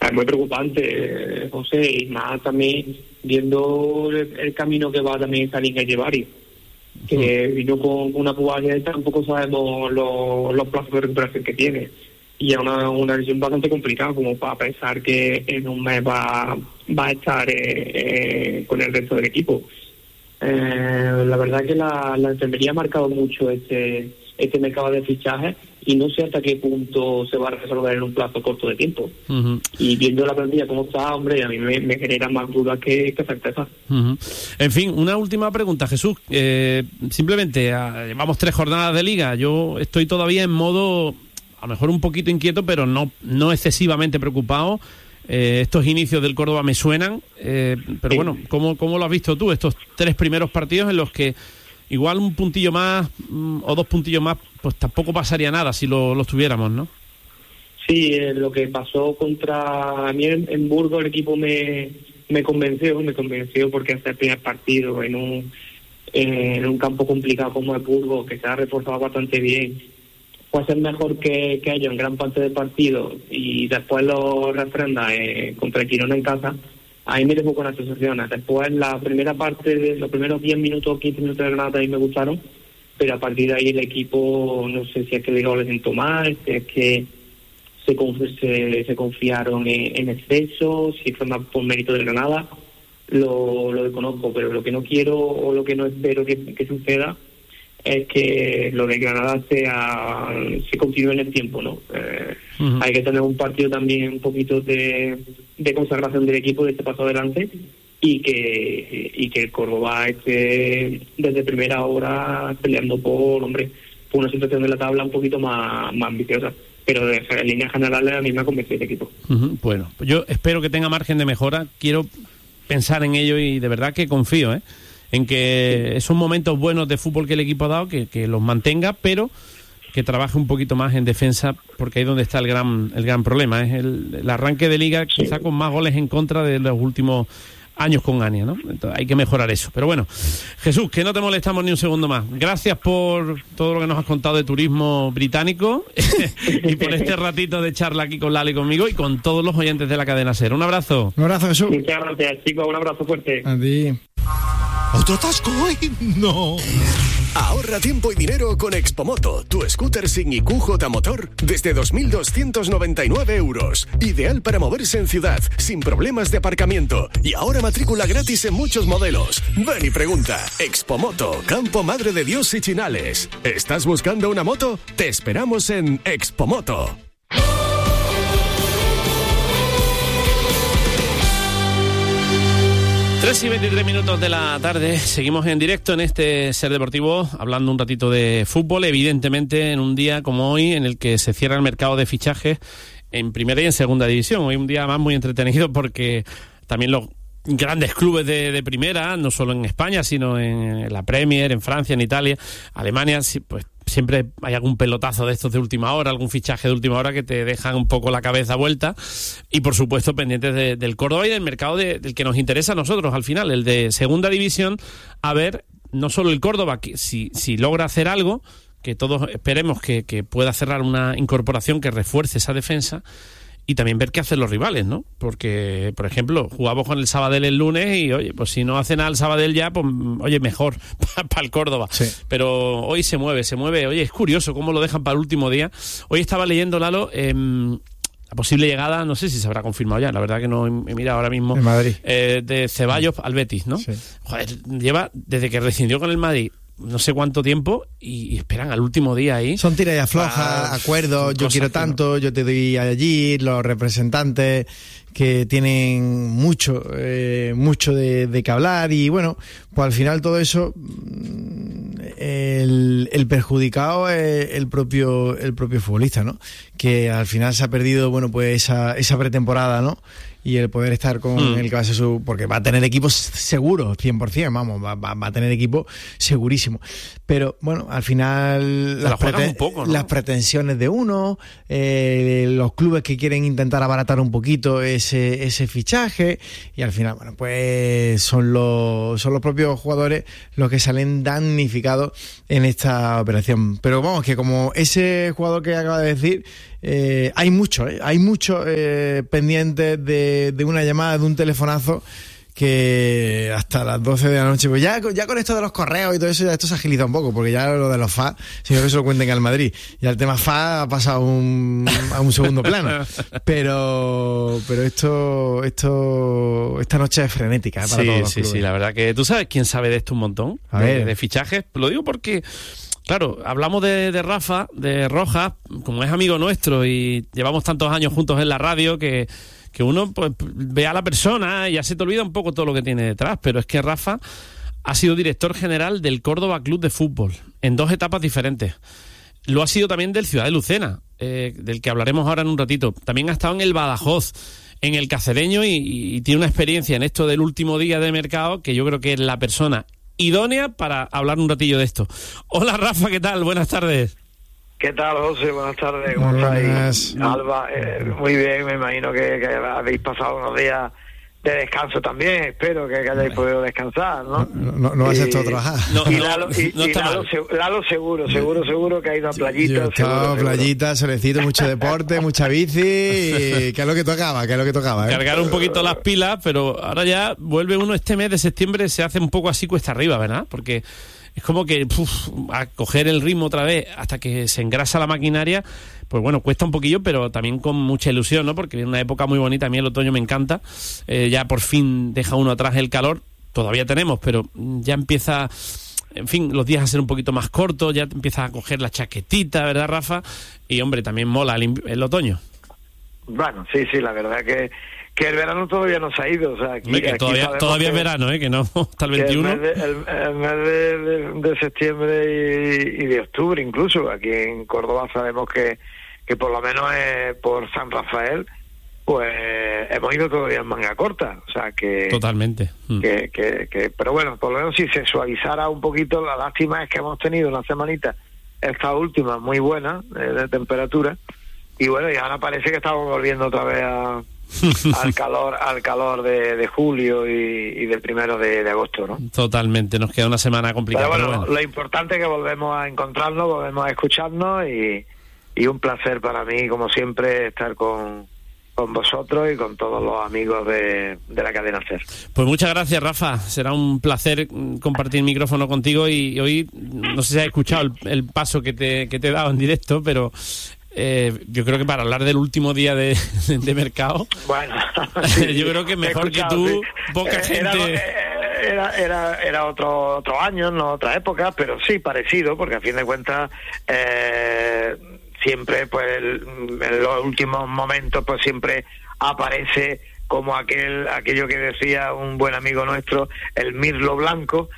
es muy preocupante, José, y más también viendo el camino que va también Salim Echevarri, que vino con una pubalgia y tampoco sabemos los plazos de recuperación que tiene. Y es una lesión bastante complicada como para pensar que en un mes va a estar con el resto del equipo. La verdad que la enfermería ha marcado mucho este mercado de fichajes y no sé hasta qué punto se va a resolver en un plazo corto de tiempo. Y viendo la plantilla como está, hombre, a mí me genera más dudas que certeza. En fin, una última pregunta, Jesús. Simplemente, llevamos 3 jornadas de liga. Yo estoy todavía en modo, a lo mejor un poquito inquieto, pero no excesivamente preocupado. Estos inicios del Córdoba me suenan, pero bueno, ¿cómo lo has visto tú? Estos 3 primeros partidos en los que igual un puntillo más o 2 puntillos más, pues tampoco pasaría nada si los tuviéramos, ¿no? Sí, lo que pasó contra mí en Burgos, el equipo me convenció porque hace el primer partido en un campo complicado como es Burgos, que se ha reforzado bastante bien, puede ser mejor que ellos en gran parte del partido y después lo refrenda contra el Girona en casa. Ahí me dejó con las sensaciones. Después la primera parte, los primeros 10 minutos, 15 minutos de Granada ahí me gustaron, pero a partir de ahí el equipo, no sé si es que el gol les sentó mal, si es que se confiaron en exceso, si fue más por mérito de Granada, lo desconozco, pero lo que no quiero o lo que no espero que suceda es que lo de Granada se continúe en el tiempo, ¿no? Hay que tener un partido también un poquito de consagración del equipo, de este paso adelante, y que el Córdoba esté desde primera hora peleando por una situación de la tabla un poquito más ambiciosa. Pero en líneas generales a mí me ha convencido el equipo. Bueno, pues yo espero que tenga margen de mejora. Quiero pensar en ello y de verdad que confío, en que esos momentos buenos de fútbol que el equipo ha dado, que los mantenga, pero que trabaje un poquito más en defensa, porque ahí es donde está el gran problema. Es el arranque de liga quizá con más goles en contra de los últimos años con Ania, ¿no? Entonces, hay que mejorar eso. Pero bueno, Jesús, que no te molestamos ni un segundo más. Gracias por todo lo que nos has contado de turismo británico y por este ratito de charla aquí con Lalo y conmigo y con todos los oyentes de la cadena SER. Un abrazo. Un abrazo, Jesús. Muchas gracias, chicos. Un abrazo fuerte. Adiós. ¿Otro atasco hoy? No. Ahorra tiempo y dinero con Expomoto, tu scooter sin IQ motor desde 2.299 euros. Ideal para moverse en ciudad, sin problemas de aparcamiento. Y ahora matrícula gratis en muchos modelos. Ven y pregunta. Expomoto, Campo Madre de Dios y Chinales. ¿Estás buscando una moto? Te esperamos en Expomoto. 3:23 de la tarde, seguimos en directo en este Ser Deportivo, hablando un ratito de fútbol, evidentemente en un día como hoy, en el que se cierra el mercado de fichajes en primera y en segunda división. Hoy un día más muy entretenido porque también los grandes clubes de primera, no solo en España, sino en la Premier, en Francia, en Italia, Alemania, pues siempre hay algún pelotazo de estos de última hora, algún fichaje de última hora que te dejan un poco la cabeza vuelta, y por supuesto pendientes del Córdoba y del mercado del que nos interesa a nosotros al final, el de segunda división, a ver, no solo el Córdoba, que si logra hacer algo, que todos esperemos que pueda cerrar una incorporación que refuerce esa defensa, y también ver qué hacen los rivales, ¿no? Porque, por ejemplo, jugamos con el Sabadell el lunes y, oye, pues si no hacen al Sabadell ya, pues, oye, mejor para el Córdoba. Sí. Pero hoy se mueve. Oye, es curioso cómo lo dejan para el último día. Hoy estaba leyendo, Lalo, la posible llegada, no sé si se habrá confirmado ya, la verdad que no he mirado ahora mismo. En Madrid. De Ceballos al Betis, ¿no? Sí. Joder, lleva, desde que rescindió con el Madrid, no sé cuánto tiempo y esperan al último día ahí. Son tira y afloja, acuerdos, yo quiero tanto, yo te doy allí, los representantes que tienen mucho de qué hablar y bueno, pues al final todo eso el perjudicado es el propio futbolista, ¿no? Que al final se ha perdido, bueno, pues esa pretemporada, ¿no? Y el poder estar con el que va a ser porque va a tener equipos seguros, 100%, vamos, va a tener equipo segurísimo. Pero, bueno, al final las pretensiones de uno, los clubes que quieren intentar abaratar un poquito ese fichaje, y al final, bueno, pues son los propios jugadores los que salen damnificados en esta operación. Pero vamos, que como ese jugador que acaba de decir, hay mucho pendientes de una llamada, de un telefonazo, que hasta las 12 de la noche, pues ya con esto de los correos y todo eso, ya esto se agiliza un poco, porque ya lo de los FA, sino que se lo cuenten al Madrid. Ya el tema FA ha pasado a un segundo plano. Pero esta noche es frenética, para todos los clubes. Sí, la verdad que tú sabes quién sabe de esto un montón, de fichajes. Lo digo porque, claro, hablamos de Rafa, de Rojas, como es amigo nuestro y llevamos tantos años juntos en la radio que uno pues ve a la persona y ya se te olvida un poco todo lo que tiene detrás, pero es que Rafa ha sido director general del Córdoba Club de Fútbol en 2 etapas diferentes. Lo ha sido también del Ciudad de Lucena, del que hablaremos ahora en un ratito. También ha estado en el Badajoz, en el Cacereño y tiene una experiencia en esto del último día de mercado que yo creo que es la persona idónea para hablar un ratillo de esto. Hola Rafa, ¿qué tal? Buenas tardes. ¿Qué tal, José? Buenas tardes, ¿cómo estáis? Alba, muy bien, me imagino que habéis pasado unos días de descanso también, espero que hayáis podido descansar, ¿no? No has estado a trabajar. Lalo seguro que ha ido a playita. Yo estaba playita, solecito, mucho deporte, mucha bici, que es lo que tocaba, Cargar un poquito las pilas, pero ahora ya vuelve uno este mes de septiembre, se hace un poco así cuesta arriba, ¿verdad? Porque es como que a coger el ritmo otra vez hasta que se engrasa la maquinaria, pues bueno, cuesta un poquillo, pero también con mucha ilusión, ¿no? Porque es una época muy bonita, a mí el otoño me encanta, ya por fin deja uno atrás el calor, todavía tenemos, pero ya empieza, en fin, los días a ser un poquito más cortos, ya empiezas a coger la chaquetita, ¿verdad, Rafa? Y hombre, también mola el otonyo. Bueno, sí, la verdad que el verano todavía no se ha ido, o sea, aquí todavía es verano, que no, hasta el 21. El mes de septiembre y de octubre incluso, aquí en Córdoba sabemos que por lo menos por San Rafael, pues hemos ido todavía en manga corta, o sea que... Totalmente. Pero bueno, por lo menos si se suavizara un poquito, la lástima es que hemos tenido una semanita, esta última, muy buena, de temperatura, y bueno, y ahora parece que estamos volviendo otra vez al calor de julio y del 1 de agosto, ¿no? Totalmente, nos queda una semana complicada. Pero bueno, lo importante es que volvemos a encontrarnos, volvemos a escucharnos y un placer para mí, como siempre, estar con vosotros y con todos los amigos de la cadena SER. Pues muchas gracias, Rafa. Será un placer compartir micrófono contigo y hoy, no sé si has escuchado el paso que te he dado en directo, pero... yo creo que para hablar del último día de mercado, bueno, sí, yo creo que mejor que tú, sí. Poca gente... Era otro año, no otra época, pero sí parecido, porque a fin de cuentas siempre, pues en los últimos momentos, pues siempre aparece como aquello que decía un buen amigo nuestro, el mirlo blanco.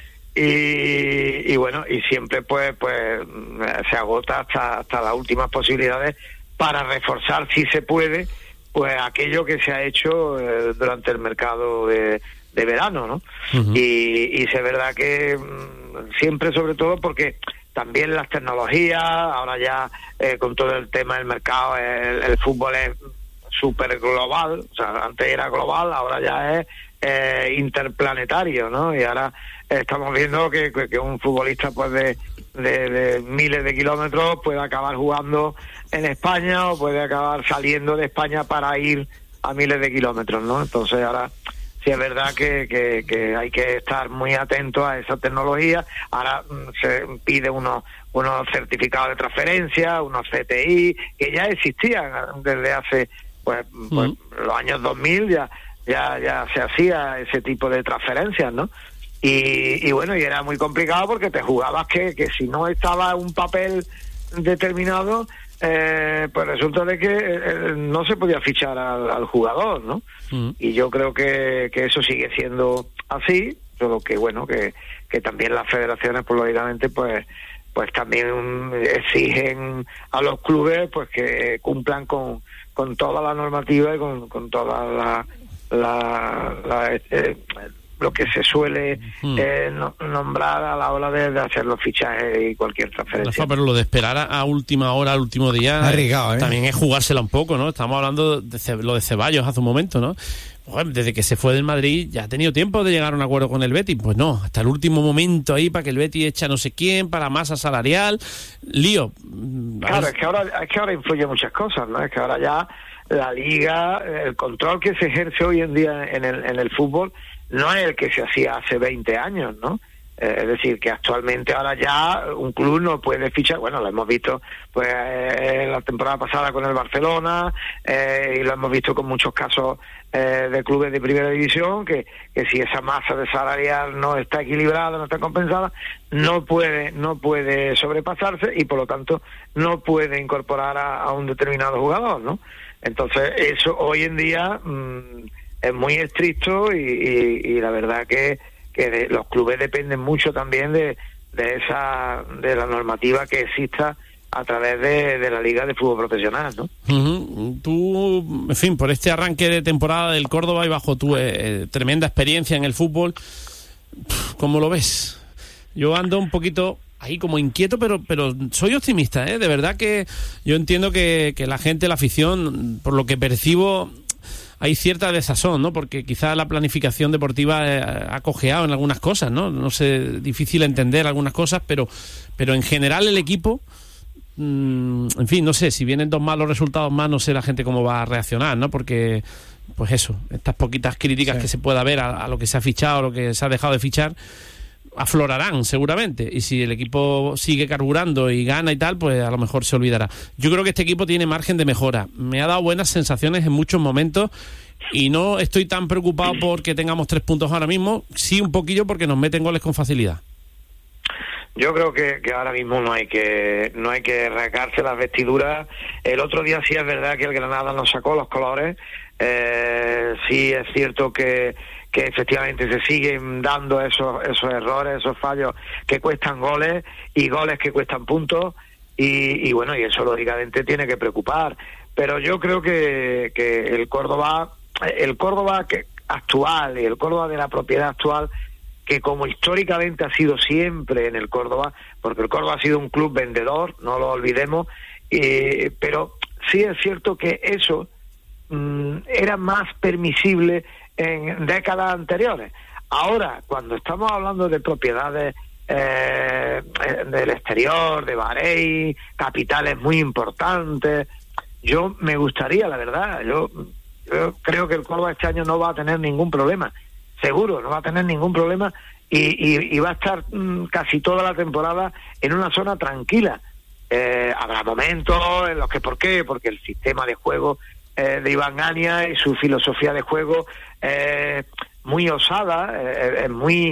Y bueno, y siempre pues se agota hasta las últimas posibilidades para reforzar, si se puede, pues aquello que se ha hecho durante el mercado de verano, ¿no? Uh-huh. Y es verdad que siempre, sobre todo porque también las tecnologías, ahora ya con todo el tema del mercado, el fútbol es súper global, o sea, antes era global, ahora ya es interplanetario, ¿no? Y ahora estamos viendo que un futbolista pues de miles de kilómetros puede acabar jugando en España o puede acabar saliendo de España para ir a miles de kilómetros, ¿no? Entonces ahora sí es verdad que hay que estar muy atentos a esa tecnología. Ahora se pide unos certificados de transferencia, unos CTI, que ya existían desde hace pues los años 2000, ya se hacía ese tipo de transferencias, ¿no? Y bueno, y era muy complicado porque te jugabas que si no estaba un papel determinado, pues resulta de que no se podía fichar al jugador, ¿no? Y yo creo que eso sigue siendo así, solo que bueno, que también las federaciones, pues lógicamente, pues también exigen a los clubes pues que cumplan con toda la normativa y con toda lo que se suele nombrar a la hora de hacer los fichajes y cualquier transferencia. Pero lo de esperar a última hora, al último día, arriesgado, también es jugársela un poco, ¿no? Estamos hablando de lo de Ceballos hace un momento, ¿no? Bueno, desde que se fue del Madrid ya ha tenido tiempo de llegar a un acuerdo con el Betis. Pues no, hasta el último momento ahí para que el Betis echa no sé quién, para masa salarial, lío. Claro, es que ahora influye muchas cosas, ¿no? Es que ahora ya la liga, el control que se ejerce hoy en día en el fútbol no es el que se hacía hace 20 años, ¿no? Es decir, que actualmente ahora ya un club no puede fichar, bueno, lo hemos visto pues la temporada pasada con el Barcelona, y lo hemos visto con muchos casos de clubes de primera división, que si esa masa de salarial no está equilibrada, no está compensada, no puede sobrepasarse y por lo tanto no puede incorporar a un determinado jugador, ¿no? Entonces eso hoy en día es muy estricto y la verdad que los clubes dependen mucho también de la normativa que exista a través de la Liga de Fútbol Profesional, ¿no? Tú, en fin, por este arranque de temporada del Córdoba y bajo tu tremenda experiencia en el fútbol, ¿cómo lo ves? Yo ando un poquito ahí como inquieto, pero soy optimista, ¿eh? De verdad que yo entiendo que la gente, la afición, por lo que percibo, hay cierta desazón, ¿no? Porque quizá la planificación deportiva ha cojeado en algunas cosas, ¿no? No sé, difícil entender algunas cosas, pero en general el equipo, en fin, no sé, si vienen 2 malos resultados más, no sé la gente cómo va a reaccionar, ¿no? Porque, pues eso, estas poquitas críticas que se pueda ver a lo que se ha fichado, a lo que se ha dejado de fichar, aflorarán seguramente, y si el equipo sigue carburando y gana y tal, pues a lo mejor se olvidará. Yo creo que este equipo tiene margen de mejora, me ha dado buenas sensaciones en muchos momentos y no estoy tan preocupado porque tengamos 3 puntos ahora mismo, sí un poquillo porque nos meten goles con facilidad. Yo creo que ahora mismo no hay que rasgarse las vestiduras. El otro día sí es verdad que el Granada nos sacó los colores, sí es cierto que efectivamente se siguen dando esos errores, esos fallos que cuestan goles y goles que cuestan puntos y bueno, y eso lógicamente tiene que preocupar, pero yo creo que el Córdoba que actual y el Córdoba de la propiedad actual, que como históricamente ha sido siempre en el Córdoba, porque el Córdoba ha sido un club vendedor, no lo olvidemos, pero sí es cierto que eso era más permisible en décadas anteriores. Ahora, cuando estamos hablando de propiedades del exterior, de Bahrein, capitales muy importantes, yo me gustaría, la verdad, yo creo que el Córdoba este año no va a tener ningún problema, seguro, no va a tener ningún problema y va a estar casi toda la temporada en una zona tranquila. Habrá momentos en los que, ¿por qué? Porque el sistema de juego de Iván Gania y su filosofía de juego muy osada, es muy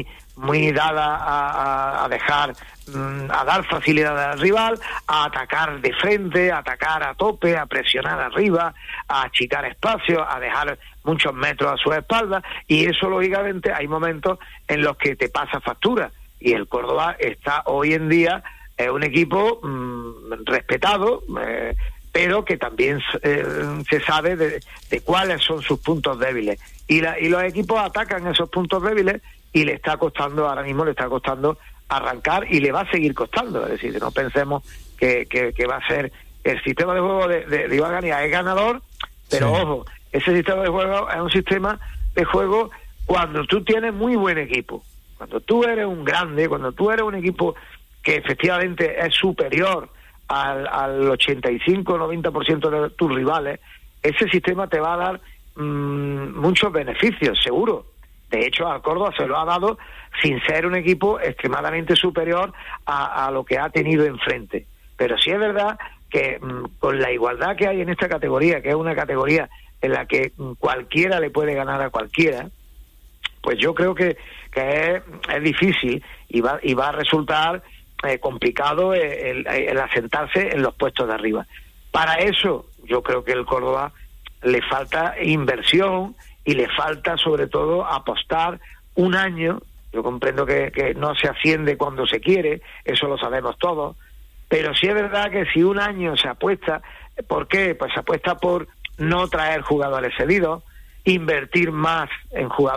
dada a dejar, a dar facilidad al rival, a atacar de frente, a atacar a tope, a presionar arriba, a achicar espacios, a dejar muchos metros a su espalda, y eso lógicamente hay momentos en los que te pasa factura, y el Córdoba está hoy en día un equipo respetado, pero que también se sabe de cuáles son sus puntos débiles. Y los equipos atacan esos puntos débiles y ahora mismo le está costando arrancar y le va a seguir costando. Es decir, no pensemos que va a ser el sistema de juego de Iván Gania es ganador, pero sí. Ojo, ese sistema de juego es un sistema de juego cuando tú tienes muy buen equipo, cuando tú eres un grande, cuando tú eres un equipo que efectivamente es superior al 85-90% de tus rivales, ese sistema te va a dar muchos beneficios, seguro. De hecho, al Córdoba se lo ha dado sin ser un equipo extremadamente superior a lo que ha tenido enfrente. Pero sí es verdad que con la igualdad que hay en esta categoría, que es una categoría en la que cualquiera le puede ganar a cualquiera, pues yo creo que es difícil y va a resultar complicado el asentarse en los puestos de arriba. Para eso yo creo que el Córdoba le falta inversión y le falta sobre todo apostar un año. Yo comprendo que no se asciende cuando se quiere, eso lo sabemos todos, pero sí es verdad que si un año se apuesta, ¿por qué? Pues se apuesta por no traer jugadores cedidos, invertir más en jugadores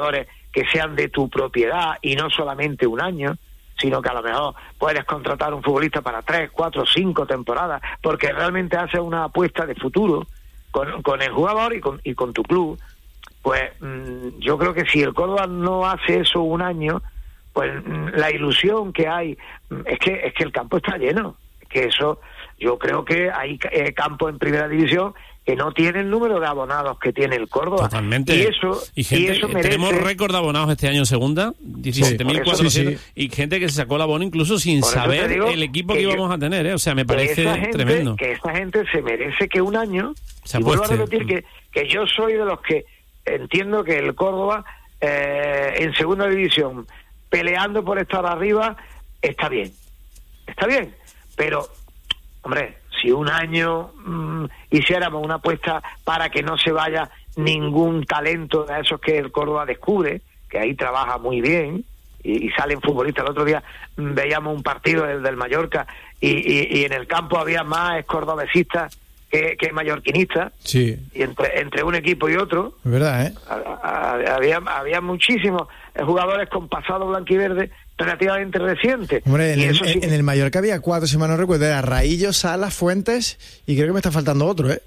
que sean de tu propiedad y no solamente un año, sino que a lo mejor puedes contratar un futbolista para 3, 4, 5 temporadas, porque realmente haces una apuesta de futuro con el jugador y con tu club. Pues yo creo que si el Córdoba no hace eso un año, pues la ilusión que hay es que el campo está lleno. Que eso, yo creo que hay campos en primera división que no tiene el número de abonados que tiene el Córdoba. Totalmente. Y eso merece... Tenemos récord de abonados este año en segunda, 17.400, sí. Y gente que se sacó el abono incluso sin saber el equipo que íbamos a tener, ¿eh? O sea, me parece tremendo. Que esa gente se merece que un año... Y vuelvo a repetir que yo soy de los que entiendo que el Córdoba en segunda división, peleando por estar arriba, está bien. Está bien, pero, hombre, si un año hiciéramos una apuesta para que no se vaya ningún talento de esos que el Córdoba descubre, que ahí trabaja muy bien, y salen futbolistas. El otro día veíamos un partido del Mallorca y en el campo había más cordobesistas que mallorquinistas, sí. Y entre un equipo y otro, es verdad, ¿eh? Había muchísimos jugadores con pasado blanquiverde relativamente reciente. Hombre, en el Mallorca había 4, si mal no recuerdo, era Raillo, Salas, Fuentes, y creo que me está faltando otro, ¿eh?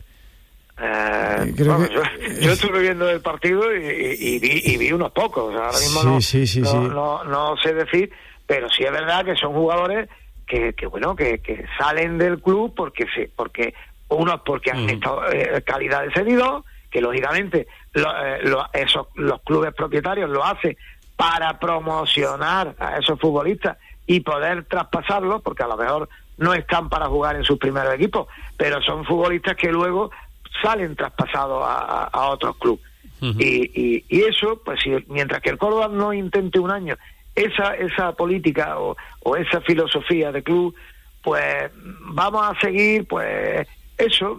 Yo estuve viendo el partido y vi unos pocos. O sea, ahora mismo no sé decir, pero sí es verdad que son jugadores que salen del club porque unos porque han estado calidad de cedido, que lógicamente los clubes propietarios lo hacen para promocionar a esos futbolistas y poder traspasarlos, porque a lo mejor no están para jugar en sus primeros equipos, pero son futbolistas que luego salen traspasados a otros clubes. Uh-huh. Y eso, pues mientras que el Córdoba no intente un año esa política o esa filosofía de club, pues vamos a seguir pues eso,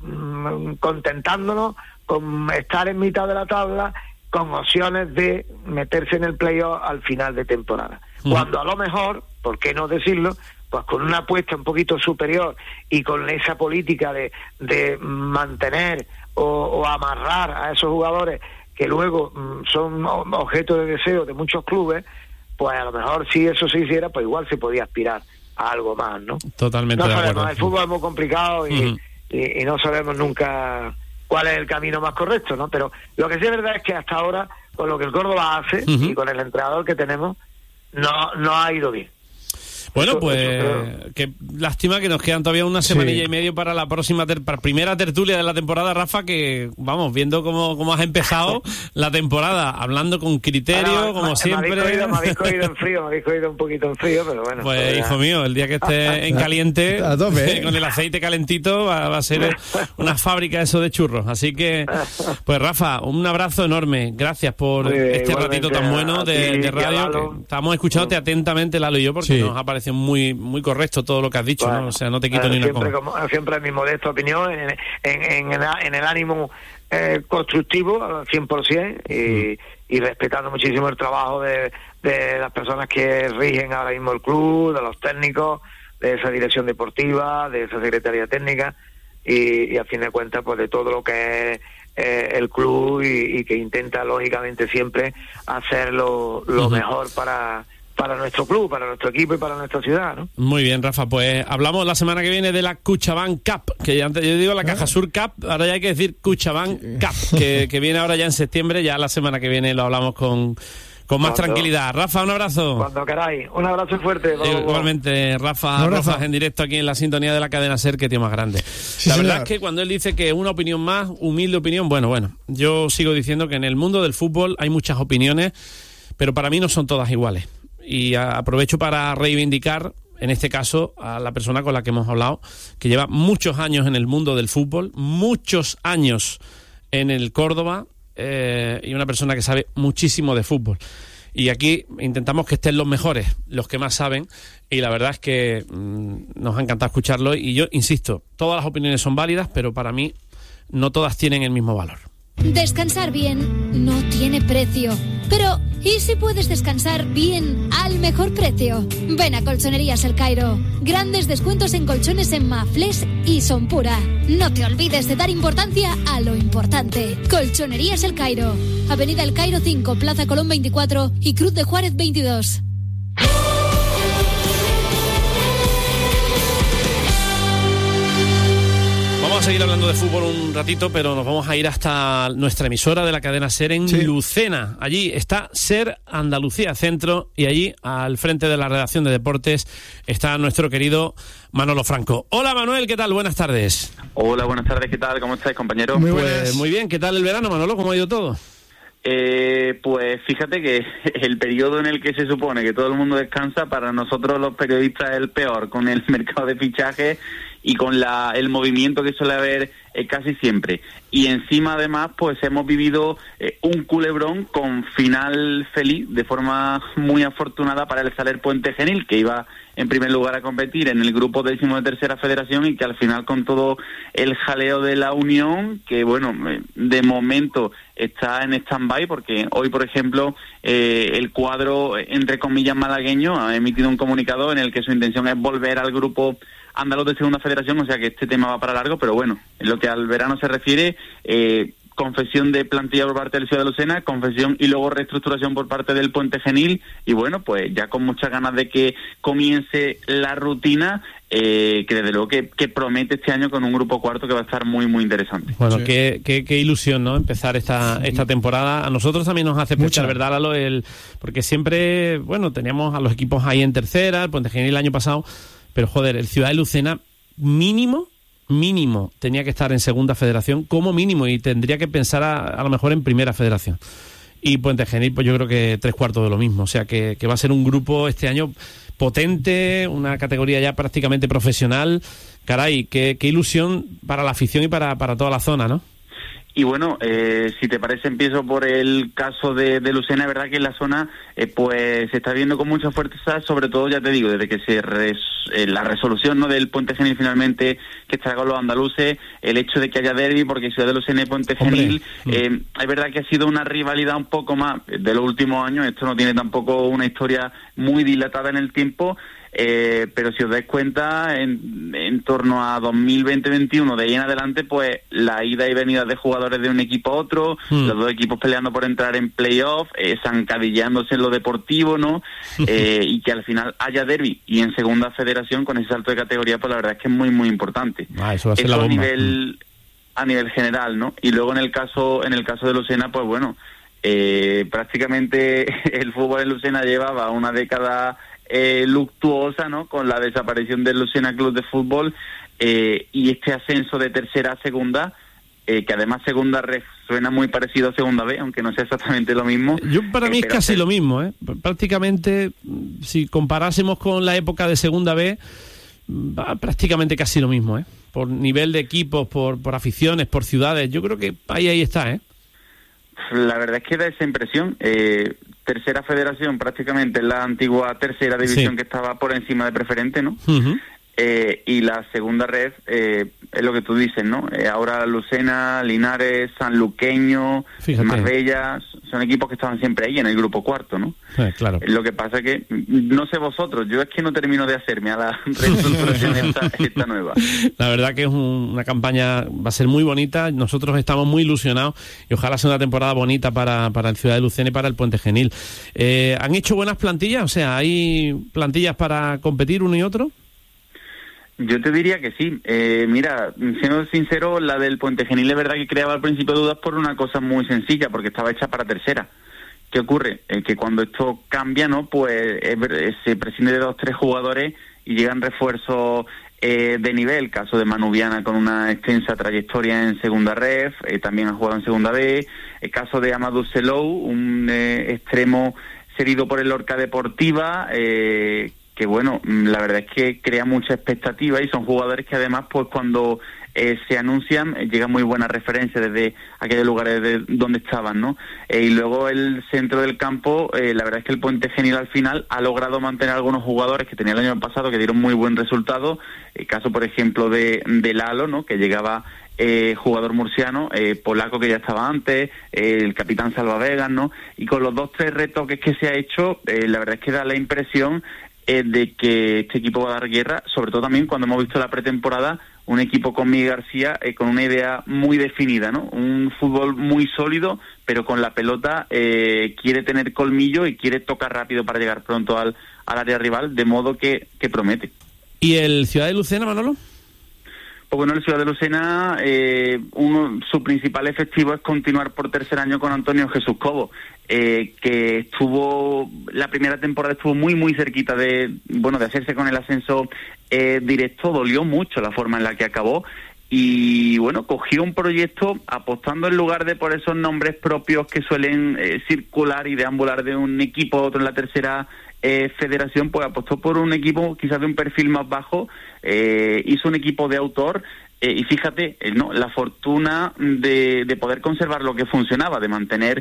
contentándonos con estar en mitad de la tabla, con opciones de meterse en el playoff al final de temporada. Cuando a lo mejor, ¿por qué no decirlo?, pues con una apuesta un poquito superior y con esa política de mantener o amarrar a esos jugadores que luego son objeto de deseo de muchos clubes, pues a lo mejor si eso se hiciera, pues igual se podía aspirar a algo más, ¿no? Totalmente no de sabemos, acuerdo. El fútbol es muy complicado y no sabemos nunca cuál es el camino más correcto, ¿no? Pero lo que sí es verdad es que hasta ahora, con lo que el Córdoba hace y con el entrenador que tenemos, no ha ido bien. Bueno, qué lástima que nos quedan todavía una semanilla y medio para la próxima primera tertulia de la temporada, Rafa, que vamos, viendo cómo has empezado la temporada, hablando con criterio, como siempre. Me habéis cogido en frío, me habéis cogido un poquito en frío, pero bueno. Pues hijo mío, el día que esté en caliente, a tope, con el aceite calentito, va a ser una fábrica eso de churros. Así que, pues Rafa, un abrazo enorme. Gracias por este ratito tan bueno de radio. Que estamos escuchándote atentamente, Lalo y yo, porque nos ha parecido muy muy correcto todo lo que has dicho, bueno, ¿no? O sea, no te quito ni una coma. Siempre mi modesta opinión en el ánimo constructivo al 100% y respetando muchísimo el trabajo de las personas que rigen ahora mismo el club, de los técnicos, de esa dirección deportiva, de esa secretaría técnica y a fin de cuentas pues de todo lo que es el club y que intenta lógicamente siempre hacer lo mejor para nuestro club, para nuestro equipo y para nuestra ciudad, ¿no? Muy bien, Rafa, pues hablamos la semana que viene de la CaixaBank Cup, que antes yo digo la Cajasur Cup, ahora ya hay que decir CaixaBank Cup, que viene ahora ya en septiembre, ya la semana que viene lo hablamos con más tranquilidad. Rafa, un abrazo. Cuando queráis, un abrazo fuerte. Igualmente, Rafa Rozas, en directo aquí en la sintonía de la cadena SER, que tío más grande. Sí, la verdad es que cuando él dice que una opinión más, humilde opinión, bueno, yo sigo diciendo que en el mundo del fútbol hay muchas opiniones, pero para mí no son todas iguales. Y aprovecho para reivindicar, en este caso, a la persona con la que hemos hablado, que lleva muchos años en el mundo del fútbol, muchos años en el Córdoba, y una persona que sabe muchísimo de fútbol. Y aquí intentamos que estén los mejores, los que más saben, y la verdad es que nos ha encantado escucharlo. Y yo insisto, todas las opiniones son válidas, pero para mí no todas tienen el mismo valor. Descansar bien no tiene precio. Pero, ¿y si puedes descansar bien al mejor precio? Ven a Colchonerías El Cairo. Grandes descuentos en colchones en Mafles y Son Pura. No te olvides de dar importancia a lo importante. Colchonerías El Cairo. Avenida El Cairo 5, Plaza Colón 24 y Cruz de Juárez 22. Vamos a seguir hablando de fútbol un ratito, pero nos vamos a ir hasta nuestra emisora de la cadena SER en Lucena. Allí está SER Andalucía Centro y allí, al frente de la redacción de deportes, está nuestro querido Manolo Franco. Hola Manuel, ¿qué tal? Buenas tardes. Hola, buenas tardes, ¿qué tal? ¿Cómo estáis, compañeros? Pues muy bien, ¿qué tal el verano, Manolo? ¿Cómo ha ido todo? Pues fíjate que el periodo en el que se supone que todo el mundo descansa, para nosotros los periodistas es el peor, con el mercado de fichajes y con el movimiento que suele haber casi siempre. Y encima, además, pues hemos vivido un culebrón con final feliz, de forma muy afortunada para el Saler Puente Genil, que iba en primer lugar a competir en el grupo 10º de Tercera Federación y que al final, con todo el jaleo de la Unión, que bueno, de momento está en stand-by, porque hoy, por ejemplo, el cuadro, entre comillas, malagueño ha emitido un comunicado en el que su intención es volver al grupo andaluz de Segunda Federación, o sea que este tema va para largo, pero bueno, en lo que al verano se refiere, confesión de plantilla por parte del Ciudad de Lucena, confesión y luego reestructuración por parte del Puente Genil, y bueno, pues ya con muchas ganas de que comience la rutina, que desde luego que promete este año con un grupo cuarto que va a estar muy, muy interesante. Bueno, sí. Qué ilusión, ¿no? Empezar esta temporada. A nosotros también nos hace pensar, ¿verdad, Lalo? Porque siempre, bueno, teníamos a los equipos ahí en tercera, el Puente Genil el año pasado, pero joder, el Ciudad de Lucena mínimo tenía que estar en Segunda Federación como mínimo, y tendría que pensar a lo mejor en Primera Federación. Y Puente Genil, pues yo creo que 3/4 de lo mismo. O sea que va a ser un grupo este año potente, una categoría ya prácticamente profesional. Caray, qué ilusión para la afición y para toda la zona, ¿no? Y bueno, si te parece, empiezo por el caso de Lucena. Es verdad que en la zona pues se está viendo con mucha fuerza, sobre todo, ya te digo, desde que la resolución, ¿no?, del Puente Genil finalmente, que está con los andaluces, el hecho de que haya derbi, porque Ciudad de Lucena y Puente Genil, es verdad que ha sido una rivalidad un poco más de los últimos años. Esto no tiene tampoco una historia muy dilatada en el tiempo, pero si os dais cuenta, en torno a 2020-21, de ahí en adelante, pues la ida y venida de jugadores de un equipo a otro, los dos equipos peleando por entrar en playoff, zancadillándose en lo deportivo, ¿no? Y que al final haya derbi y en Segunda Federación con ese salto de categoría, pues la verdad es que es muy, muy importante. Eso va a ser la bomba. A nivel general, ¿no? Y luego en el caso de Lucena, pues bueno, prácticamente el fútbol en Lucena llevaba una década luctuosa, ¿no?, con la desaparición del Lucena Club de Fútbol, y este ascenso de tercera a segunda, que además Segunda Ref suena muy parecido a Segunda B, aunque no sea exactamente lo mismo. Para mí es casi lo mismo, ¿eh? Prácticamente, si comparásemos con la época de Segunda B, va prácticamente casi lo mismo, ¿eh? Por nivel de equipos, por aficiones, por ciudades. Yo creo que ahí está, ¿eh? La verdad es que da esa impresión. Tercera Federación prácticamente es la antigua Tercera División, que estaba por encima de Preferente, ¿no? Y la Segunda Red es lo que tú dices, ¿no? Ahora Lucena, Linares, Sanluqueño, Marbella, son equipos que estaban siempre ahí en el grupo cuarto, ¿no? Claro. Lo que pasa que, no sé vosotros, yo es que no termino de hacerme a la reestructuración esta nueva. La verdad que es una campaña, va a ser muy bonita. Nosotros estamos muy ilusionados y ojalá sea una temporada bonita para el Ciudad de Lucena y para el Puente Genil. ¿Han hecho buenas plantillas? O sea, ¿hay plantillas para competir uno y otro? Yo te diría que sí. Mira, siendo sincero, la del Puente Genil es verdad que creaba al principio dudas por una cosa muy sencilla, porque estaba hecha para tercera. ¿Qué ocurre? Que cuando esto cambia, ¿no?, pues se prescinde de 2 o 3 jugadores y llegan refuerzos de nivel. Caso de Manu Viana, con una extensa trayectoria en Segunda Ref, también ha jugado en Segunda B. El caso de Amadou Selou, un extremo cedido por el Lorca Deportiva, que bueno, la verdad es que crea mucha expectativa, y son jugadores que además, pues cuando se anuncian, llegan muy buenas referencias desde aquellos lugares de donde estaban, ¿no? Y luego el centro del campo, la verdad es que el Puente Genil al final ha logrado mantener algunos jugadores que tenía el año pasado, que dieron muy buen resultado. El caso, por ejemplo, de Lalo, ¿no?, que llegaba jugador murciano, polaco que ya estaba antes, el capitán Salva Vegas, ¿no? Y con los 2-3 retoques que se ha hecho, la verdad es que da la impresión de que este equipo va a dar guerra, sobre todo también cuando hemos visto la pretemporada, un equipo con Miguel García con una idea muy definida, ¿no? Un fútbol muy sólido, pero con la pelota quiere tener colmillo y quiere tocar rápido para llegar pronto al área rival, de modo que promete. ¿Y el Ciudad de Lucena, Manolo? Pues bueno, el Ciudad de Lucena, su principal efectivo es continuar por tercer año con Antonio Jesús Cobo, que estuvo, la primera temporada estuvo muy cerquita de hacerse con el ascenso directo. Dolió mucho la forma en la que acabó y bueno, cogió un proyecto apostando, en lugar de por esos nombres propios que suelen circular y deambular de un equipo a otro en la tercera federación, pues apostó por un equipo quizás de un perfil más bajo, hizo un equipo de autor, y fíjate, ¿no?, la fortuna de poder conservar lo que funcionaba, de mantener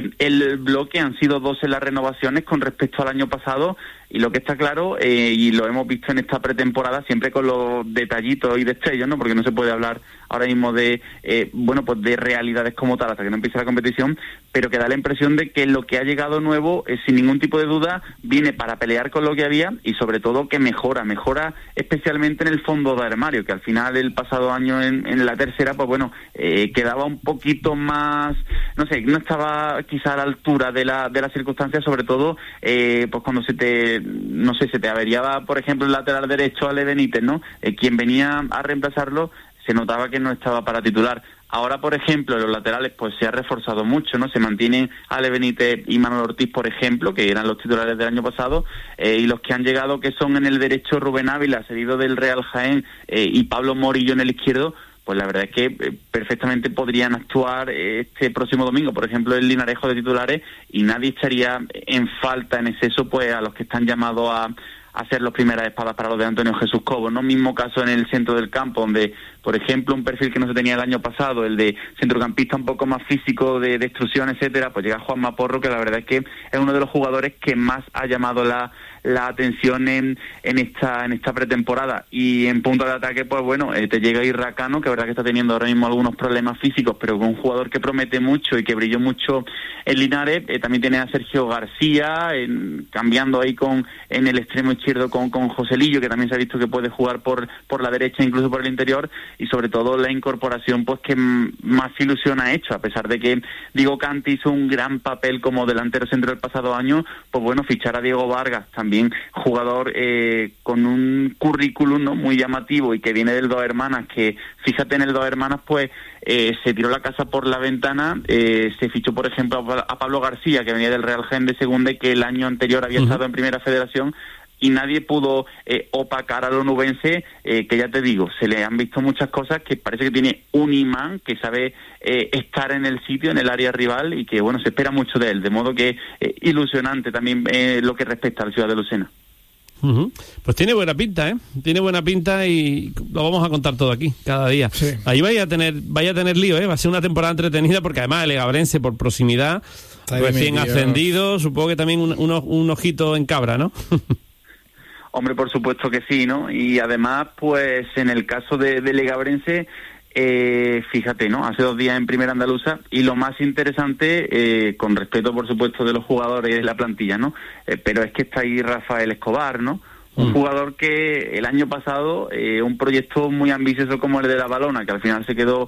el bloque. Han sido 12 las renovaciones con respecto al año pasado, y lo que está claro, y lo hemos visto en esta pretemporada, siempre con los detallitos y destellos, ¿no?, porque no se puede hablar ahora mismo de pues de realidades como tal hasta que no empiece la competición, pero que da la impresión de que lo que ha llegado nuevo, sin ningún tipo de duda, viene para pelear con lo que había, y sobre todo que mejora especialmente en el fondo de armario, que al final el pasado año en la tercera, pues bueno, quedaba un poquito más, no sé, no estaba quizá a la altura de las circunstancias, sobre todo pues cuando se te averiaba, por ejemplo, el lateral derecho, Ale Benítez, ¿no? Quien venía a reemplazarlo se notaba que no estaba para titular. Ahora, por ejemplo, los laterales pues se ha reforzado mucho, ¿no? Se mantienen Ale Benítez y Manuel Ortiz, por ejemplo, que eran los titulares del año pasado, y los que han llegado, que son en el derecho Rubén Ávila, cedido del Real Jaén, y Pablo Morillo en el izquierdo, pues la verdad es que perfectamente podrían actuar este próximo domingo, por ejemplo, el Linarejo de titulares, y nadie estaría en falta en exceso pues a los que están llamados a hacer las primeras espadas para los de Antonio Jesús Cobo, ¿no? Mismo caso en el centro del campo, donde, por ejemplo, un perfil que no se tenía el año pasado, el de centrocampista un poco más físico, de destrucción, etcétera, pues llega Juanma Porro, que la verdad es que es uno de los jugadores que más ha llamado la atención en esta pretemporada. Y en punto de ataque, pues bueno, te llega Irracano, que la verdad que está teniendo ahora mismo algunos problemas físicos, pero con un jugador que promete mucho y que brilló mucho en Linares. También tiene a Sergio García, cambiando ahí en el extremo izquierdo con Joselillo, que también se ha visto que puede jugar por la derecha, incluso por el interior, y sobre todo la incorporación pues que más ilusión ha hecho, a pesar de que Diego Canti hizo un gran papel como delantero centro el pasado año. Pues bueno, fichar a Diego Vargas, también jugador con un currículum, ¿no?, muy llamativo, y que viene del Dos Hermanas, que fíjate, en el Dos Hermanas pues se tiró la casa por la ventana. Se fichó, por ejemplo, a Pablo García, que venía del Real Jaén de segunda y que el año anterior había estado en Primera Federación, y nadie pudo opacar al onubense, que ya te digo, se le han visto muchas cosas, que parece que tiene un imán, que sabe estar en el sitio, en el área rival, y que bueno, se espera mucho de él, de modo que ilusionante también lo que respecta al Ciudad de Lucena. Pues tiene buena pinta, tiene buena pinta, y lo vamos a contar todo aquí, cada día. Sí. Ahí vaya a tener lío, va a ser una temporada entretenida, porque además el Legabrense, por proximidad, recién ascendido, supongo que también un ojito en Cabra, ¿no? Hombre, por supuesto que sí, ¿no? Y además, pues en el caso de Legabrense, fíjate, ¿no? Hace 2 días en Primera Andaluza, y lo más interesante, con respeto, por supuesto, de los jugadores y de la plantilla, ¿no? Pero es que está ahí Rafael Escobar, ¿no? Un jugador que el año pasado, un proyecto muy ambicioso como el de la Balona, que al final se quedó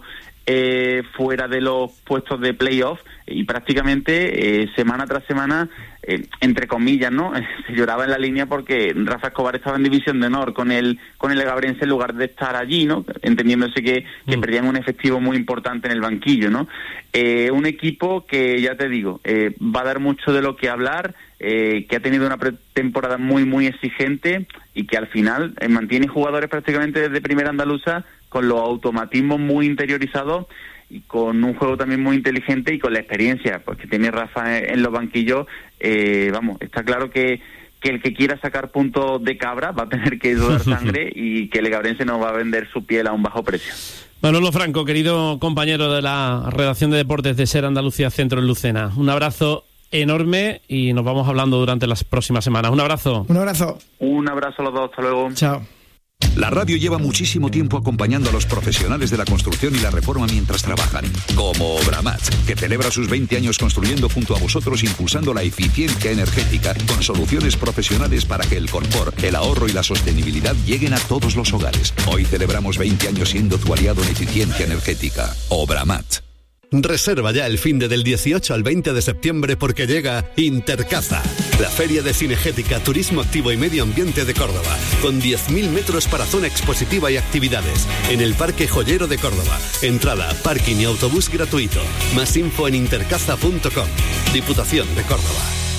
fuera de los puestos de playoff, y prácticamente semana tras semana, entre comillas, ¿no? Se lloraba en la línea porque Rafa Escobar estaba en división de honor con el Legabrense, en lugar de estar allí, ¿no? Entendiéndose que perdían un efectivo muy importante en el banquillo, ¿no? Un equipo que, ya te digo, va a dar mucho de lo que hablar, que ha tenido una pretemporada muy exigente, y que al final mantiene jugadores prácticamente desde Primera Andaluza, con los automatismos muy interiorizados, y con un juego también muy inteligente, y con la experiencia pues que tiene Rafa en los banquillos. Vamos, está claro que el que quiera sacar puntos de Cabra va a tener que sudar sangre, y que el Legabrense no va a vender su piel a un bajo precio. Manolo Franco, querido compañero de la redacción de deportes de SER Andalucía Centro en Lucena, un abrazo enorme, y nos vamos hablando durante las próximas semanas. Un abrazo. Un abrazo. Un abrazo a los dos, hasta luego. Chao. La radio lleva muchísimo tiempo acompañando a los profesionales de la construcción y la reforma mientras trabajan, como Obramat, que celebra sus 20 años construyendo junto a vosotros, impulsando la eficiencia energética con soluciones profesionales para que el confort, el ahorro y la sostenibilidad lleguen a todos los hogares. Hoy celebramos 20 años siendo tu aliado en eficiencia energética. Obramat. Reserva ya el finde del 18 al 20 de septiembre porque llega Intercaza, la feria de cinegética, turismo activo y medio ambiente de Córdoba, con 10.000 metros para zona expositiva y actividades, en el Parque Joyero de Córdoba. Entrada, parking y autobús gratuito. Más info en intercaza.com. Diputación de Córdoba.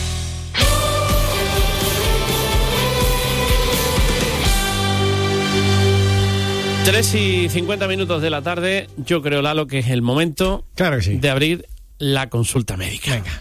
3:50 de la tarde, yo creo, Lalo, que es el momento de abrir la consulta médica. Venga.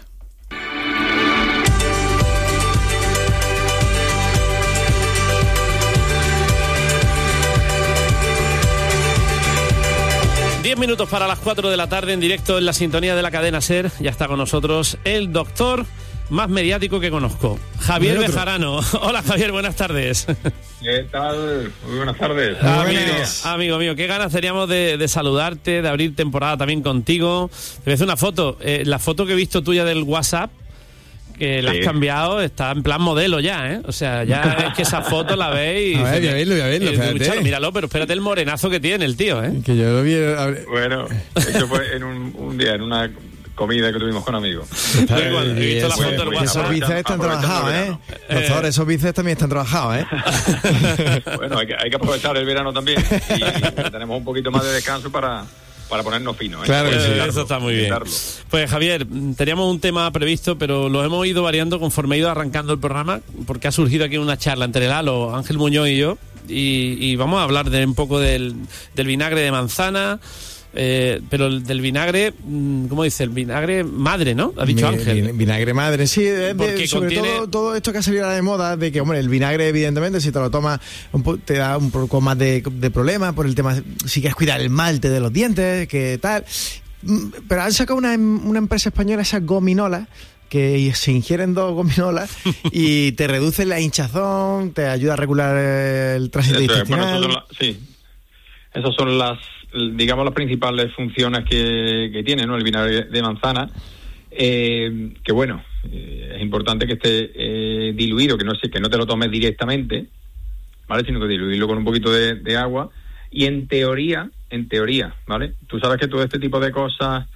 Diez minutos para las 4 de la tarde, en directo en la sintonía de la cadena SER. Ya está con nosotros el doctor más mediático que conozco, Javier Bejarano. Hola, Javier, buenas tardes. ¿Qué tal? Muy buenas tardes. Amigo mío, qué ganas teníamos de saludarte, de abrir temporada también contigo. Te voy a hacer una foto, la foto que he visto tuya del WhatsApp, que la has cambiado, está en plan modelo ya, ¿eh? O sea, ya es que esa foto la veis y... A ver, voy a verlo, míralo, pero espérate el morenazo que tiene el tío, ¿eh? Que yo lo vi... Bueno, eso fue en un día, en una comida que tuvimos con amigos. He visto la foto del WhatsApp. Esos bíceps están trabajados, ¿eh? Doctor, esos bíceps también están trabajados, ¿eh? Bueno, hay que aprovechar el verano también y tenemos un poquito más de descanso para ponernos finos, ¿eh? Claro que sí, eso está muy bien. Pues Javier, teníamos un tema previsto, pero lo hemos ido variando conforme he ido arrancando el programa, porque ha surgido aquí una charla entre Lalo, Ángel Muñoz y yo, y vamos a hablar de un poco del vinagre de manzana. Pero del vinagre, ¿cómo dice? El vinagre madre, ¿no? Ha dicho Ángel. Vinagre madre, sí. Porque sobre todo esto que ha salido de moda, de que, hombre, el vinagre, evidentemente, si te lo tomas, te da un poco más de problemas por el tema, si quieres cuidar el malte de los dientes, que tal. Pero han sacado una empresa española, esas gominolas, que se ingieren 2 gominolas y te reduce la hinchazón, te ayuda a regular el tránsito intestinal. Bueno, esas son las principales funciones que tiene, ¿no? El vinagre de manzana, que bueno, es importante que esté diluido, que no te lo tomes directamente, ¿vale? Sino que diluirlo con un poquito de agua. Y en teoría, ¿vale? Tú sabes que todo este tipo de cosas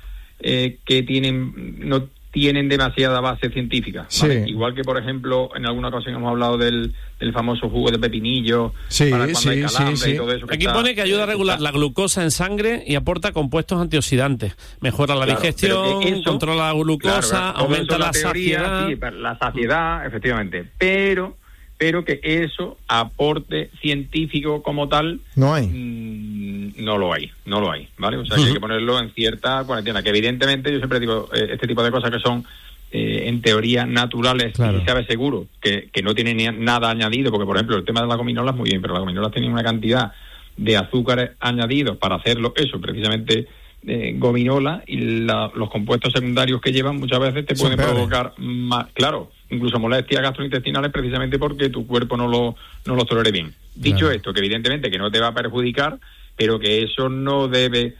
no tienen demasiada base científica, ¿vale? Sí. Igual que, por ejemplo, en alguna ocasión hemos hablado del famoso jugo de pepinillo, para cuando hay calambre y todo eso. Aquí pone que ayuda a regular la glucosa en sangre y aporta compuestos antioxidantes. Mejora la digestión, controla la glucosa, aumenta la saciedad. Sí, la saciedad, efectivamente. Pero que eso, aporte científico como tal, no hay. No lo hay, ¿vale? O sea, que hay que ponerlo en cierta cuarentena, que evidentemente yo siempre digo, este tipo de cosas que son en teoría naturales, y sabe seguro que no tienen nada añadido, porque por ejemplo el tema de las gominolas muy bien, pero las gominolas tienen una cantidad de azúcares añadidos para hacerlo, eso precisamente gominola, y los compuestos secundarios que llevan muchas veces te pueden provocar más, incluso molestias gastrointestinales, precisamente porque tu cuerpo no lo tolere bien. Dicho esto, que evidentemente que no te va a perjudicar, pero que eso no debe,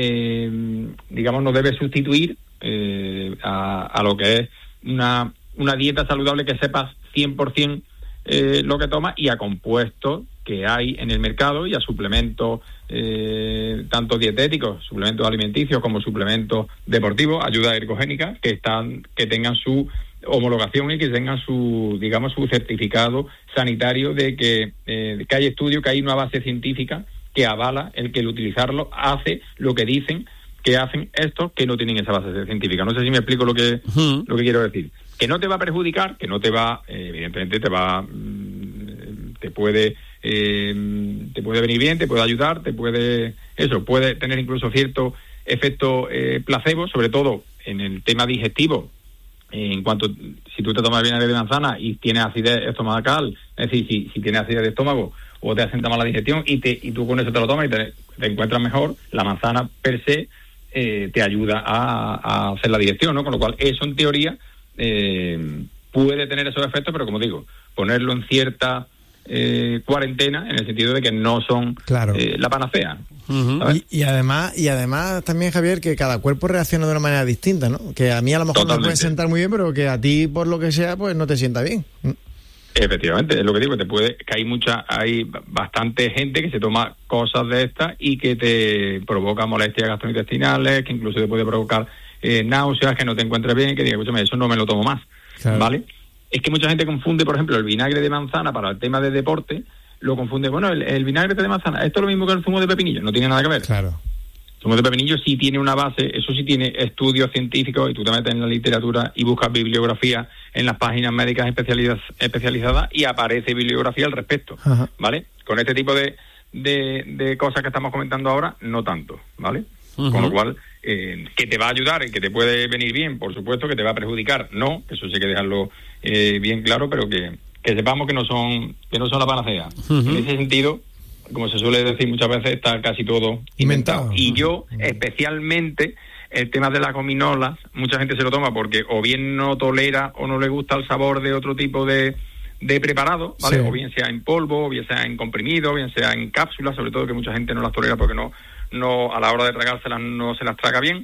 no debe sustituir a lo que es una dieta saludable, que sepas 100% lo que tomas, y a compuestos que hay en el mercado, y a suplementos tanto dietéticos, suplementos alimenticios, como suplementos deportivos, ayuda ergogénica, que tengan su homologación y que tengan su certificado sanitario de que hay estudio, que hay una base científica que avala el utilizarlo hace lo que dicen que hacen estos que no tienen esa base científica. No sé si me explico lo que quiero decir. Que no te va a perjudicar, que no te va, evidentemente te puede venir bien, te puede ayudar, puede tener incluso cierto efecto placebo, sobre todo en el tema digestivo. En cuanto, si tú te tomas vinagre de manzana y tienes acidez estomacal, es decir, si tienes acidez de estómago o te asenta mala digestión y tú con eso te lo tomas y te encuentras mejor, la manzana per se te ayuda a hacer la digestión, ¿no? Con lo cual eso en teoría puede tener esos efectos, pero como digo, ponerlo en cierta cuarentena, en el sentido de que no son la panacea. Y además también, Javier, que cada cuerpo reacciona de una manera distinta, ¿no? Que a mí a lo mejor me puede sentar muy bien, pero que a ti, por lo que sea, pues no te sienta bien. Efectivamente, es lo que digo, que hay bastante gente que se toma cosas de estas y que te provoca molestias gastrointestinales, que incluso te puede provocar náuseas, que no te encuentres bien, que diga, escúchame, eso no me lo tomo más, ¿vale? Es que mucha gente confunde, por ejemplo, el vinagre de manzana para el tema de deporte, lo confunde, bueno, el vinagre de manzana, esto es lo mismo que el zumo de pepinillo, no tiene nada que ver. Claro. El zumo de pepinillo sí tiene una base, eso sí tiene estudios científicos, y tú te metes en la literatura y buscas bibliografía en las páginas médicas especializadas y aparece bibliografía al respecto, ¿vale? Con este tipo de cosas que estamos comentando ahora, no tanto, ¿vale? Con lo cual, que te va a ayudar y que te puede venir bien, por supuesto, que te va a perjudicar, no, eso sí hay que dejarlo bien claro, pero que sepamos que no son la panacea. En ese sentido, como se suele decir muchas veces, está casi todo inventado. Y yo, especialmente, el tema de las gominolas, mucha gente se lo toma porque o bien no tolera o no le gusta el sabor de otro tipo de preparado, ¿vale? O bien sea en polvo, o bien sea en comprimido, o bien sea en cápsulas, sobre todo que mucha gente no las tolera porque no a la hora de tragárselas no se las traga bien.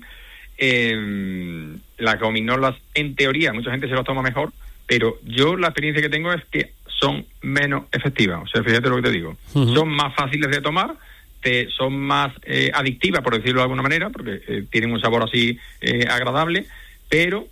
Las gominolas, en teoría, mucha gente se las toma mejor, pero yo la experiencia que tengo es que son menos efectivas. O sea, fíjate lo que te digo. Son más fáciles de tomar, son más adictivas, por decirlo de alguna manera, porque tienen un sabor así agradable, pero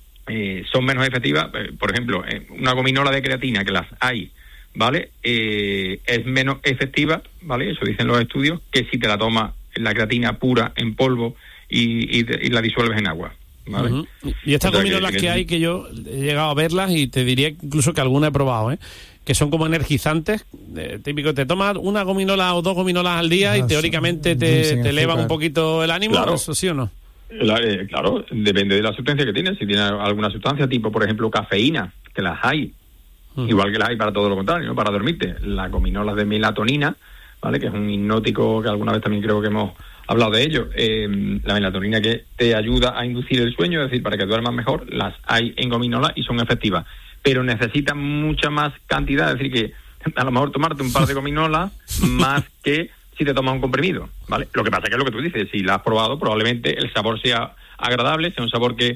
son menos efectivas. Por ejemplo, una gominola de creatina, que las hay, ¿vale? Es menos efectiva, ¿vale? Eso dicen los estudios, que si te la tomas la creatina pura en polvo y la disuelves en agua, ¿vale? Y estas gominolas que hay, que yo he llegado a verlas y te diría incluso que alguna he probado, que son como energizantes, típico, te tomas una gominola o dos gominolas al día y teóricamente te elevan un poquito el ánimo, claro. ¿Eso sí o no? Claro, depende de la sustancia que tienes. Si tienes alguna sustancia tipo, por ejemplo, cafeína, que las hay, igual que las hay para todo lo contrario, ¿no? Para dormirte, las gominolas de melatonina, ¿vale? Que es un hipnótico que alguna vez también creo que hemos hablado de ello. La melatonina que te ayuda a inducir el sueño, es decir, para que duermas mejor, las hay en gominolas y son efectivas, pero necesitan mucha más cantidad, es decir, que a lo mejor tomarte un par de gominolas más que si te tomas un comprimido, ¿vale? Lo que pasa es que es lo que tú dices, si la has probado, probablemente el sabor sea agradable, sea un sabor que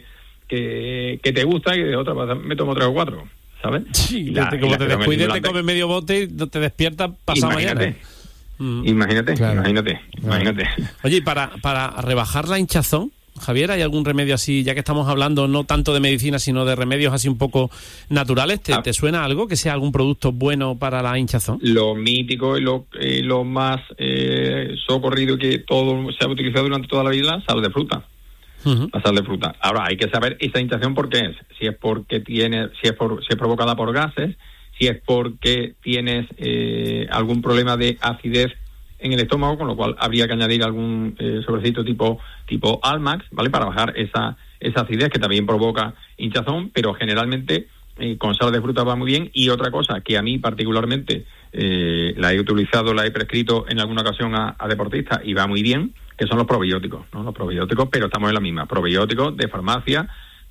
te gusta, y de otra me tomo 3 o 4, ¿sabes? Sí, como te descuides, te comes medio bote y te despiertas pasado mañana. Imagínate. Oye, y para rebajar la hinchazón, Javier, ¿hay algún remedio así, ya que estamos hablando no tanto de medicina, sino de remedios así un poco naturales? ¿Te suena algo que sea algún producto bueno para la hinchazón? Lo mítico y lo más socorrido, que todo se ha utilizado durante toda la vida, sal de fruta. La sal de fruta. Ahora, hay que saber esa hinchazón por qué es. Si es porque si es provocada por gases, si es porque tienes algún problema de acidez en el estómago, con lo cual habría que añadir algún sobrecito tipo Almax, ¿vale? Para bajar esa acidez que también provoca hinchazón, pero generalmente con sal de fruta va muy bien. Y otra cosa que a mí particularmente la he utilizado, la he prescrito en alguna ocasión a deportistas y va muy bien, que son los probióticos, ¿no? Los probióticos, pero estamos en la misma, probióticos de farmacia,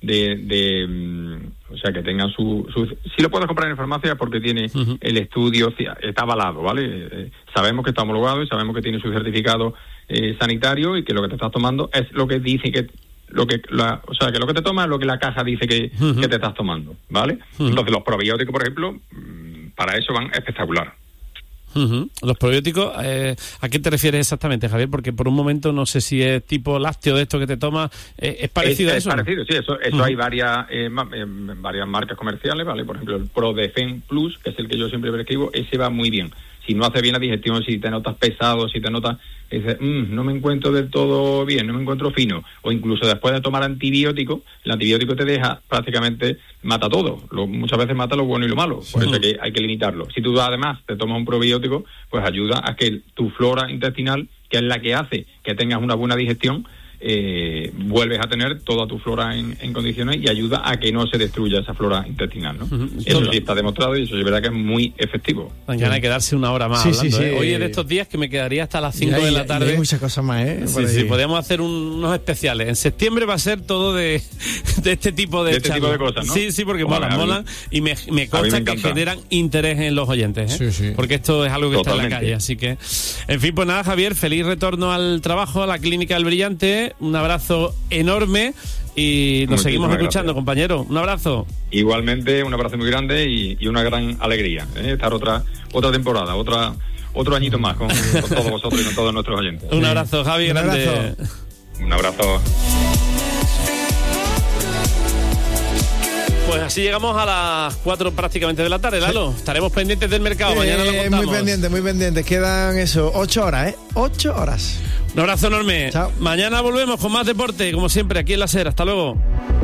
o sea, que tengan su si lo puedes comprar en farmacia porque tiene el estudio, está avalado, ¿vale? Sabemos que está homologado y sabemos que tiene su certificado sanitario, y que lo que te estás tomando es lo que dice que o sea, que lo que te tomas es lo que la caja dice que te estás tomando, ¿vale? Entonces los probióticos, por ejemplo, para eso van espectacular. Los probióticos, ¿a qué te refieres exactamente, Javier? Porque por un momento no sé si es tipo lácteo de esto que te tomas, ¿es parecido a eso? Es parecido, sí, eso hay varias marcas comerciales, ¿vale? Por ejemplo, el ProDefen Plus, que es el que yo siempre prescribo, ese va muy bien. Si no hace bien la digestión, si te notas pesado, si te notas, no me encuentro del todo bien, no me encuentro fino, o incluso después de tomar antibiótico, el antibiótico te deja prácticamente, mata todo, muchas veces mata lo bueno y lo malo, por eso hay que limitarlo. Si tú además te tomas un probiótico, pues ayuda a que tu flora intestinal, que es la que hace que tengas una buena digestión, vuelves a tener toda tu flora en condiciones y ayuda a que no se destruya esa flora intestinal, ¿no? Eso sí está demostrado y eso es verdad que es muy efectivo. Mañana hay que darse una hora más hablando, ¿eh? Hoy es de estos días que me quedaría hasta las 5 de la tarde. Hay muchas cosas más, ¿eh? Sí, podríamos hacer unos especiales. En septiembre va a ser todo de este tipo de cosas, ¿no? Sí, porque molan y me consta que generan interés en los oyentes, ¿eh? Sí. Porque esto es algo que está en la calle, así que... En fin, pues nada, Javier, feliz retorno al trabajo, a la Clínica del Brillante. Un abrazo enorme y nos seguimos escuchando, compañero. Un abrazo. Igualmente, un abrazo muy grande y una gran alegría, estar otra temporada, otro añito más con todos vosotros y con todos nuestros oyentes. Un abrazo, Javi, grande. Un abrazo. Pues así llegamos a las 4 prácticamente de la tarde, Lalo. Estaremos pendientes del mercado, mañana lo contamos. Muy pendientes. Quedan 8 horas, ¿eh? 8 horas. Un abrazo enorme. Chao. Mañana volvemos con más deporte, como siempre, aquí en La SER. Hasta luego.